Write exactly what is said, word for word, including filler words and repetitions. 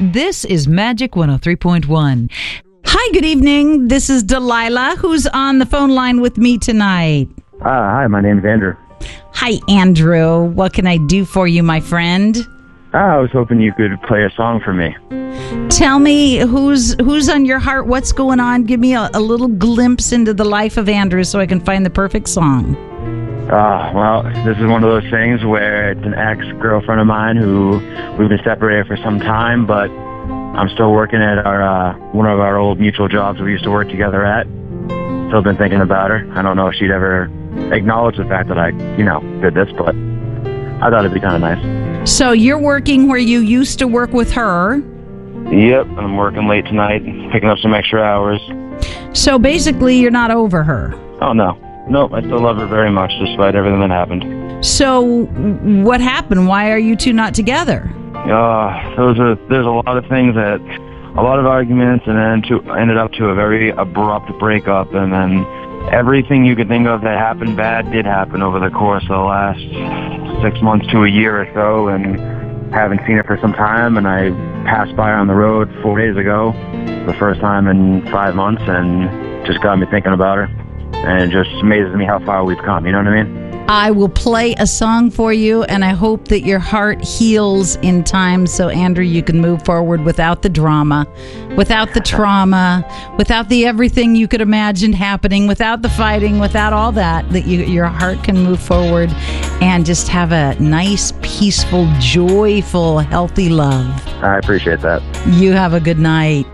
This is Magic one oh three point one. Hi, good evening. This is Delilah, who's on the phone line with me tonight. Uh, hi, my name's Andrew. Hi, Andrew. What can I do for you, my friend? Uh, I was hoping you could play a song for me. Tell me who's who's on your heart, what's going on. Give me a, a little glimpse into the life of Andrew so I can find the perfect song. Uh, well, this is one of those things where it's an ex-girlfriend of mine who we've been separated for some time, but I'm still working at our uh, one of our old mutual jobs we used to work together at. Still been thinking about her. I don't know if she'd ever acknowledge the fact that I, you know, did this, but I thought it'd be kind of nice. So you're working where you used to work with her. Yep, I'm working late tonight, picking up some extra hours. So basically you're not over her. Oh, no. Nope, I still love her very much, despite everything that happened. So what happened? Why are you two not together? Uh, those are, there's a lot of things that, a lot of arguments, and then to, ended up to a very abrupt breakup, and then everything you could think of that happened bad did happen over the course of the last six months to a year or so, and haven't seen her for some time, and I passed by her on the road four days ago, the first time in five months, and just got me thinking about her. And it just amazes me how far we've come, you know what I mean? I will play a song for you, and I hope that your heart heals in time so, Andrew, you can move forward without the drama, without the trauma, without the everything you could imagine happening, without the fighting, without all that, that you, your heart can move forward and just have a nice, peaceful, joyful, healthy love. I appreciate that. You have a good night.